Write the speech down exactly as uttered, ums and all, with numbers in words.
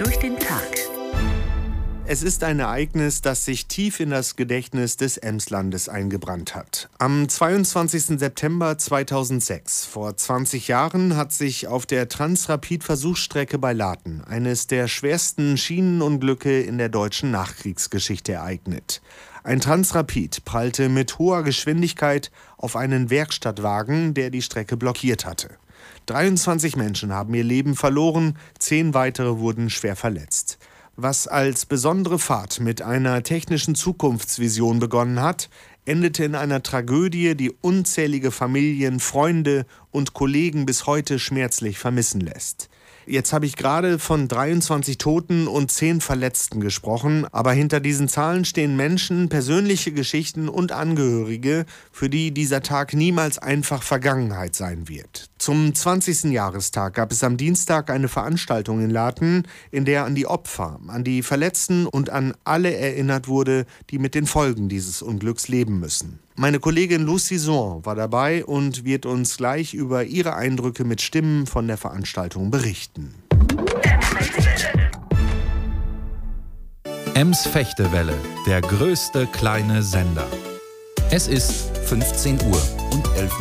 durch den Tag. Es ist ein Ereignis, das sich tief in das Gedächtnis des Emslandes eingebrannt hat. Am zweiundzwanzigsten September zweitausendsechs, vor zwanzig Jahren, hat sich auf der Transrapid-Versuchsstrecke bei Laten eines der schwersten Schienenunglücke in der deutschen Nachkriegsgeschichte ereignet. Ein Transrapid prallte mit hoher Geschwindigkeit auf einen Werkstattwagen, der die Strecke blockiert hatte. dreiundzwanzig Menschen haben ihr Leben verloren, zehn weitere wurden schwer verletzt. Was als besondere Fahrt mit einer technischen Zukunftsvision begonnen hat, endete in einer Tragödie, die unzählige Familien, Freunde und Kollegen bis heute schmerzlich vermissen lässt. Jetzt habe ich gerade von dreiundzwanzig Toten und zehn Verletzten gesprochen, aber hinter diesen Zahlen stehen Menschen, persönliche Geschichten und Angehörige, für die dieser Tag niemals einfach Vergangenheit sein wird. Zum zwanzigsten Jahrestag gab es am Dienstag eine Veranstaltung in Laten, in der an die Opfer, an die Verletzten und an alle erinnert wurde, die mit den Folgen dieses Unglücks leben müssen. Meine Kollegin Lucy Son war dabei und wird uns gleich über ihre Eindrücke mit Stimmen von der Veranstaltung berichten. Ems Fechtewelle, der größte kleine Sender. Es ist fünfzehn Uhr und elf